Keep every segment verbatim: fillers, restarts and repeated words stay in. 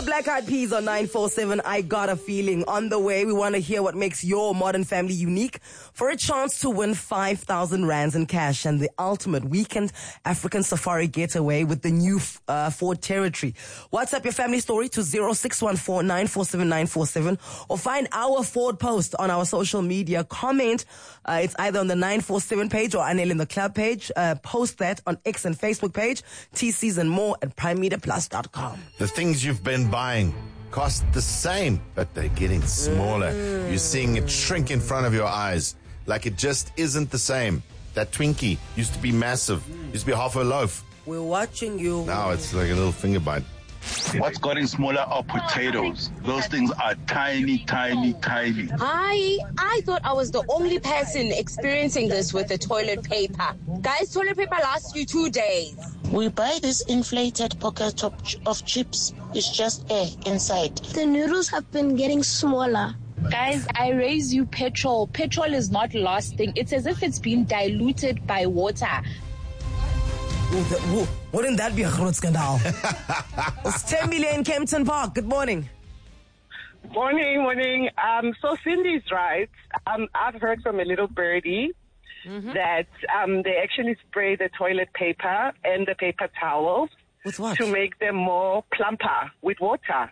Black Eyed Peas on nine four seven. I got a feeling. On the way, we want to hear what makes your modern family unique for a chance to win five thousand rands in cash and the ultimate weekend African safari getaway with the new uh, Ford Territory. WhatsApp your family story to zero six one four nine four seven nine four seven or find our Ford post on our social media. Comment. Uh, it's either on the nine four seven page or Anel in the Club page. Uh, post that on X and Facebook page. T Cs and more at prime media plus dot com. The things you've been buying cost the same, but they're getting smaller. Mm. You're seeing it shrink in front of your eyes, like it just isn't the same. That Twinkie used to be massive, used to be half a loaf. We're watching you. Now it's like a little finger bite. What's getting smaller are potatoes. Those things are tiny, tiny, tiny. I I thought I was the only person experiencing this with the toilet paper. Guys, toilet paper lasts you two days. We buy this inflated pocket of, of chips. It's just air inside. The noodles have been getting smaller. Guys, I raise you petrol. Petrol is not lasting. It's as if it's been diluted by water. Ooh, the, ooh, wouldn't that be a groot scandal? It's ten million Kempton Park. Good morning. Morning, morning. Um, so Cindy's right. Um, I've heard from a little birdie mm-hmm. that um, they actually spray the toilet paper and the paper towels with what? To make them more plumper with water.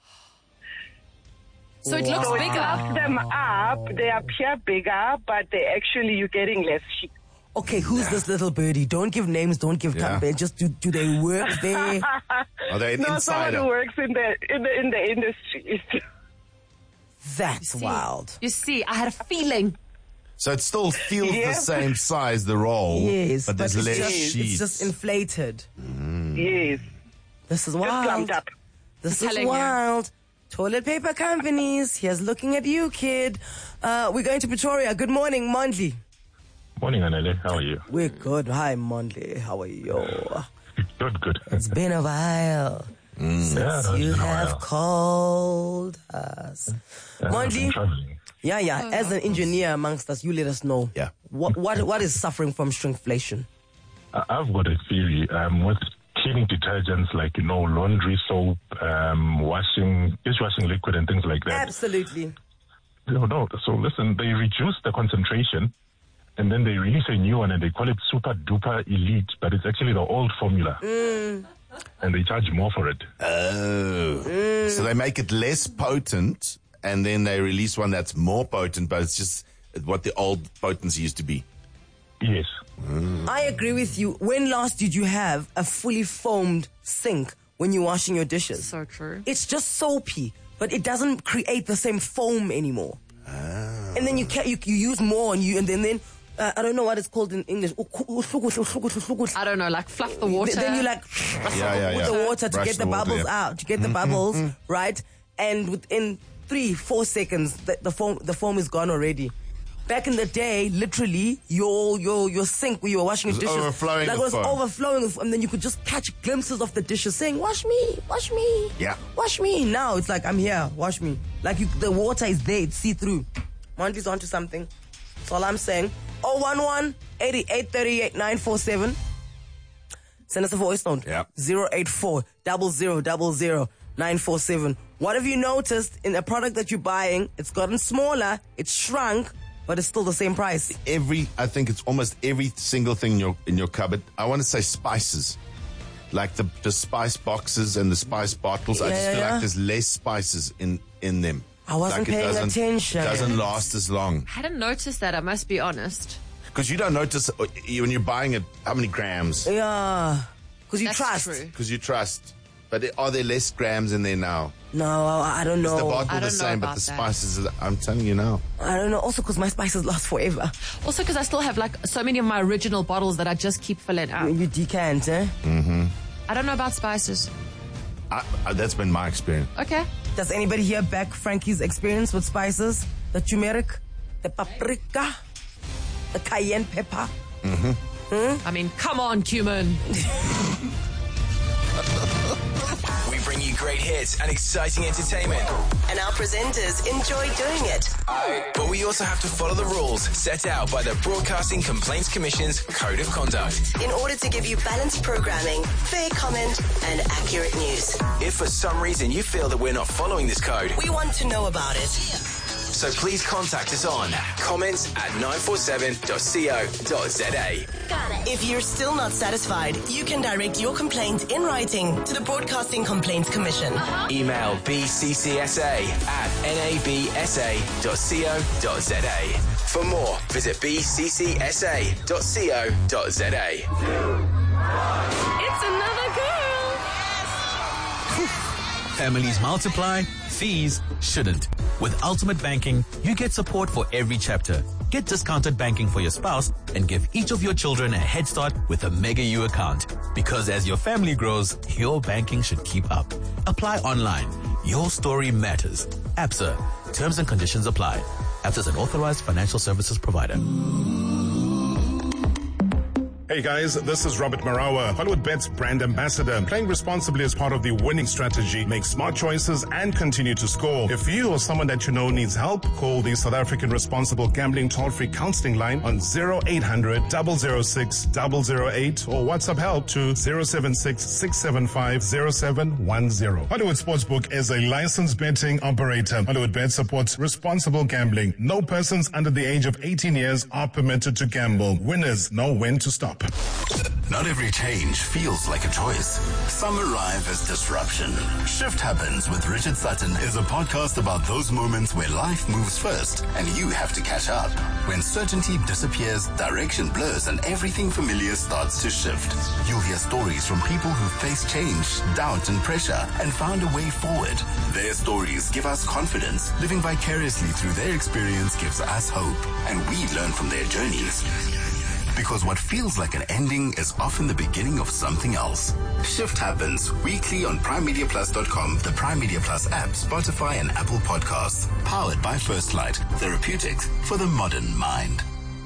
So it looks so bigger. it puffs them up. They appear bigger, but they actually you're getting less heat. Okay, who's yeah. this little birdie? Don't give names, don't give yeah. time. Just do, do they work there? Are they an no, insider? Someone who works in the in the in the industry. That's you wild. You see, I had a feeling. So it still feels yeah. the same size, the roll. Yes, but there's but less just, sheets. It's just inflated. Mm. Yes. This is just wild. clumped up. This is wild. You. Toilet paper companies. Here's looking at you, kid. Uh, we're going to Pretoria. Good morning, Mondli. Morning, Anele. How are you? We're good. Hi, Mondli. How are you? Good, good. It's been a while mm. since yeah, you have called us. Yeah, Mondli, yeah, yeah. Oh, as an engineer amongst us, you let us know. Yeah. What what what is suffering from shrinkflation? I've got a theory. Um, with cleaning detergents like, you know, laundry soap, um, washing, dishwashing liquid and things like that. Absolutely. No, no. So listen, they reduce the concentration and then they release a new one and they call it Super Duper Elite, but it's actually the old formula. Mm. And they charge more for it. Oh. Mm. So they make it less potent and then they release one that's more potent, but it's just what the old potency used to be. Yes. Mm. I agree with you. When last did you have a fully foamed sink when you're washing your dishes? So true. It's just soapy, but it doesn't create the same foam anymore. Ah. And then you can, you, you use more and you and then then uh, I don't know what it's called in English. I don't know, like fluff the water. Then you like yeah, yeah, yeah. the water to Brush get the, the water, bubbles yeah. out, to get the mm-hmm. bubbles mm-hmm. right, and within three, four seconds, the, the foam the foam is gone already. Back in the day, literally, your your your sink where you were washing your dishes, overflowing like with was foam. overflowing, with, and then you could just catch glimpses of the dishes saying, "Wash me, wash me, yeah, wash me." Now it's like I'm here, wash me. Like you, the water is there, it's see through. Mondli's onto something. That's all I'm saying. oh one one, eighty-eight thirty-eight, nine four seven. Send us a voice note. Yeah. zero eight four, zero zero zero zero, nine four seven. What have you noticed in a product that you're buying? It's gotten smaller, it's shrunk, but it's still the same price. Every, I think it's almost every single thing in your in your cupboard. I want to say spices, like the the spice boxes and the spice bottles. Yeah, I just yeah, feel yeah. like there's less spices in in them. I wasn't like it paying doesn't, attention. It doesn't last as long. I hadn't noticed that, I must be honest. Because you don't notice uh, you- when you're buying it how many grams. Yeah, because you That's trust. true. Because you trust. But are there less grams in there now? No, I I don't Is know. the bottle I the don't know same, but about the that. spices, are- I'm telling you now. I don't know. Also, because my spices last forever. Also because I still have like so many of my original bottles that I just keep filling up. You decant, eh? Mm-hmm. I don't know about spices. I, I, that's been my experience. Okay. Does anybody here back Frankie's experience with spices? The turmeric, the paprika, the cayenne pepper. Mm-hmm. Hmm? I mean, come on, cumin. We bring you great hits and exciting entertainment. And our presenters enjoy doing it. But we also have to follow the rules set out by the Broadcasting Complaints Commission's Code of Conduct. In order to give you balanced programming, fair comment, and accurate news. If for some reason you feel that we're not following this code, we want to know about it. So please contact us on comments at nine four seven dot co dot za. If you're still not satisfied, you can direct your complaint in writing to the Broadcasting Complaints Commission. Uh-huh. Email b c c s a at n a b s a dot co dot za. For more, visit b c c s a dot co dot za. It's another girl. Families multiply, fees shouldn't. With Ultimate Banking, you get support for every chapter. Get discounted banking for your spouse and give each of your children a head start with a Mega U account. Because as your family grows, your banking should keep up. Apply online. Your story matters. ABSA. Terms and conditions apply. ABSA is an authorized financial services provider. Hey guys, this is Robert Marawa, Hollywood Bet's brand ambassador. Playing responsibly is part of the winning strategy. Make smart choices and continue to score. If you or someone that you know needs help, call the South African Responsible Gambling Toll-Free Counseling Line on zero eight hundred, zero zero six, zero zero eight or WhatsApp help to zero seven six, six seven five, zero seven one zero. Hollywood Sportsbook is a licensed betting operator. Hollywood Bet supports responsible gambling. No persons under the age of eighteen years are permitted to gamble. Winners know when to stop. Not every change feels like a choice. Some arrive as disruption. Shift Happens with Richard Sutton is a podcast about those moments where life moves first and you have to catch up. When certainty disappears, direction blurs, and everything familiar starts to shift. You'll hear stories from people who faced change, doubt, and pressure and found a way forward. Their stories give us confidence. Living vicariously through their experience gives us hope, and we learn from their journeys. Because what feels like an ending is often the beginning of something else. Shift Happens weekly on prime media plus dot com, the Prime Media Plus app, Spotify, and Apple Podcasts. Powered by First Light, therapeutics for the modern mind.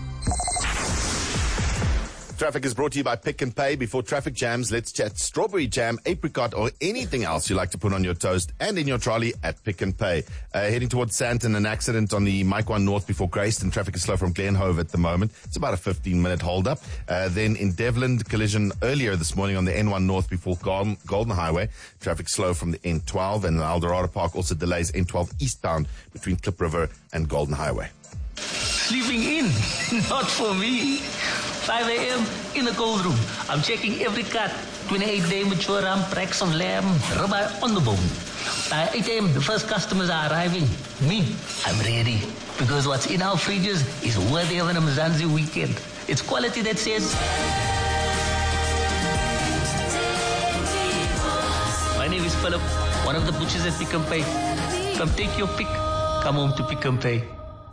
Traffic is brought to you by Pick and Pay. Before traffic jams, let's chat strawberry jam, apricot, or anything else you like to put on your toast and in your trolley at Pick and Pay. Uh, heading towards Sandton, an accident on the Mike one North before Grayston. Traffic is slow from Glenhove at the moment. It's about a fifteen minute hold up. Uh, then in Devland, collision earlier this morning on the N one North before Golden, Golden Highway. Traffic slow from the N twelve, and the Eldorado Park also delays N twelve eastbound between Klip River and Golden Highway. Sleeping in? Not for me. five a.m. in the cold room. I'm checking every cut. twenty-eight day mature ram, tracks of lamb, ribeye on the bone. By eight a.m. the first customers are arriving. Me, I'm ready. Because what's in our fridges is worthy of an Mzansi weekend. It's quality that says... My name is Philip, one of the butchers at Pick and Pay. Come take your pick. Come home to Pick and Pay.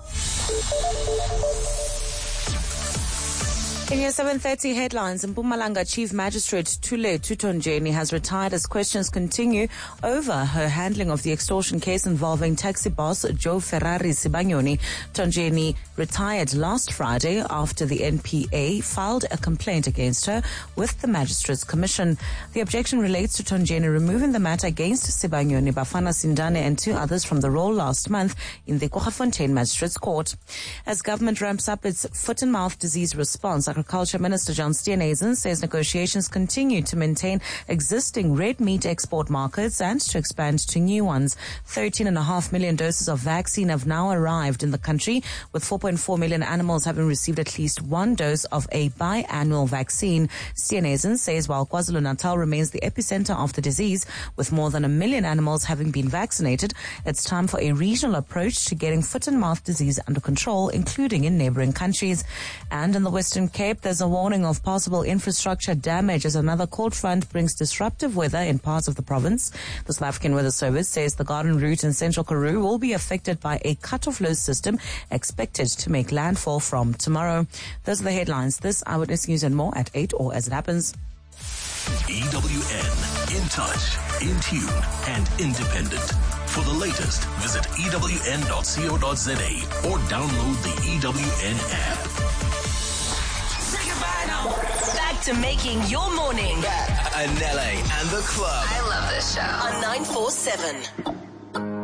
In your seven thirty headlines, Mpumalanga Chief Magistrate Thule Tutonjeni has retired as questions continue over her handling of the extortion case involving taxi boss Joe Ferrari Sibanyoni. Tonjeni retired last Friday after the N P A filed a complaint against her with the Magistrates Commission. The objection relates to Tonjeni removing the matter against Sibanyoni, Bafana Sindane and two others from the role last month in the Kwaggafontein Magistrates Court. As government ramps up its foot and mouth disease response, Agriculture Minister John Steenhuisen says negotiations continue to maintain existing red meat export markets and to expand to new ones. thirteen point five million doses of vaccine have now arrived in the country, with four point four million animals having received at least one dose of a biannual vaccine. Steenhuisen says while KwaZulu-Natal remains the epicenter of the disease, with more than a million animals having been vaccinated, it's time for a regional approach to getting foot and mouth disease under control, including in neighboring countries. And in the Western Cape, there's a warning of possible infrastructure damage as another cold front brings disruptive weather in parts of the province. The South African Weather Service says the Garden Route in central Karoo will be affected by a cut-off low system expected to make landfall from tomorrow. Those are the headlines. This Eyewitness News and more at eight or as it happens. E W N, in touch, in tune, and independent. For the latest, visit E W N dot co dot za or download the E W N app. Say goodbye now. Back back to making your morning. Anele and the Club. I love this show. On nine four seven.